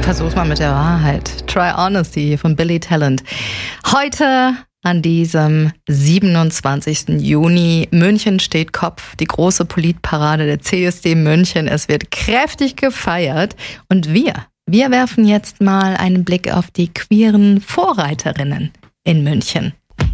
Versuch's mal mit der Wahrheit. Try Honesty hier von Billy Talent. Heute an diesem 27. Juni. München steht Kopf. Die große Politparade der CSD München. Es wird kräftig gefeiert. Und wir werfen jetzt mal einen Blick auf die queeren Vorreiterinnen in München.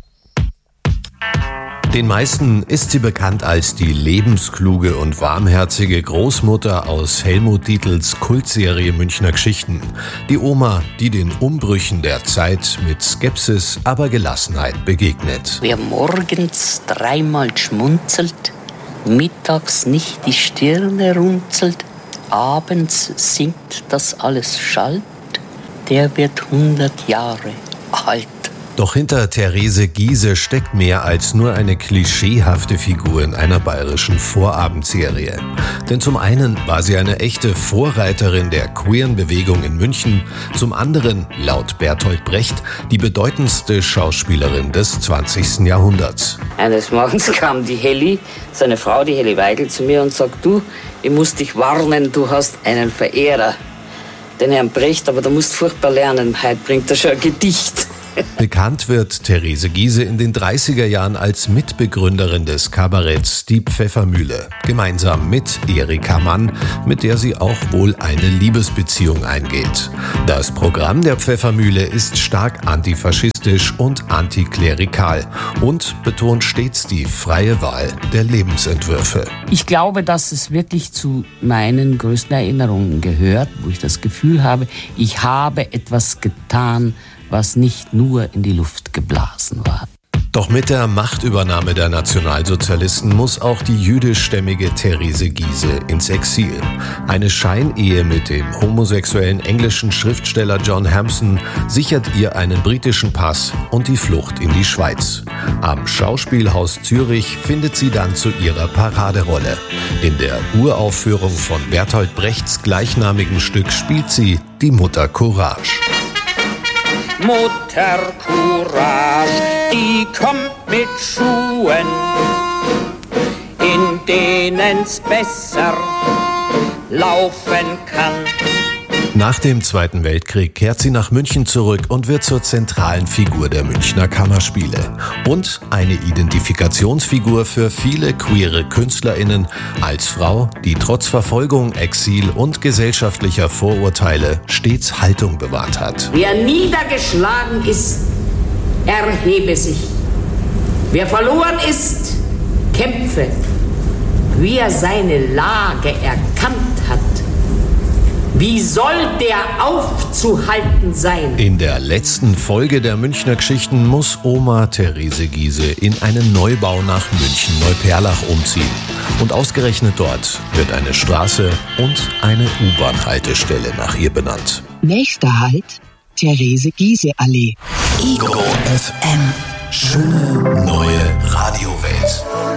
Den meisten ist sie bekannt als die lebenskluge und warmherzige Großmutter aus Helmut Dietls Kultserie Münchner Geschichten. Die Oma, die den Umbrüchen der Zeit mit Skepsis, aber Gelassenheit begegnet. Wer morgens dreimal schmunzelt, mittags nicht die Stirne runzelt, abends singt, dass alles schallt, der wird 100 Jahre alt. Doch hinter Therese Giehse steckt mehr als nur eine klischeehafte Figur in einer bayerischen Vorabendserie. Denn zum einen war sie eine echte Vorreiterin der queeren Bewegung in München, zum anderen, laut Bertolt Brecht, die bedeutendste Schauspielerin des 20. Jahrhunderts. Eines Morgens kam die Helly, seine Frau, die Helly Weigel, zu mir und sagt, du, ich muss dich warnen, du hast einen Verehrer, den Herrn Brecht, aber du musst furchtbar lernen, heute bringt er schon ein Gedicht. Bekannt wird Therese Giehse in den 30er Jahren als Mitbegründerin des Kabaretts Die Pfeffermühle, gemeinsam mit Erika Mann, mit der sie auch wohl eine Liebesbeziehung eingeht. Das Programm der Pfeffermühle ist stark antifaschistisch und antiklerikal und betont stets die freie Wahl der Lebensentwürfe. Ich glaube, dass es wirklich zu meinen größten Erinnerungen gehört, wo ich das Gefühl habe, ich habe etwas getan, was nicht nur in die Luft geblasen war. Doch mit der Machtübernahme der Nationalsozialisten muss auch die jüdischstämmige Therese Giehse ins Exil. Eine Scheinehe mit dem homosexuellen englischen Schriftsteller John Hampson sichert ihr einen britischen Pass und die Flucht in die Schweiz. Am Schauspielhaus Zürich findet sie dann zu ihrer Paraderolle. In der Uraufführung von Bertolt Brechts gleichnamigen Stück spielt sie die Mutter Courage. Mutter Courage, die kommt mit Schuhen, in denen's besser laufen kann. Nach dem Zweiten Weltkrieg kehrt sie nach München zurück und wird zur zentralen Figur der Münchner Kammerspiele. Und eine Identifikationsfigur für viele queere KünstlerInnen als Frau, die trotz Verfolgung, Exil und gesellschaftlicher Vorurteile stets Haltung bewahrt hat. Wer niedergeschlagen ist, erhebe sich. Wer verloren ist, kämpfe. Wie er seine Lage erkannt hat, wie soll der aufzuhalten sein? In der letzten Folge der Münchner Geschichten muss Oma Therese Giehse in einen Neubau nach München-Neuperlach umziehen. Und ausgerechnet dort wird eine Straße und eine U-Bahn-Haltestelle nach ihr benannt. Nächster Halt, Therese-Giehse-Allee. Ego FM. Schöne neue Radiowelt.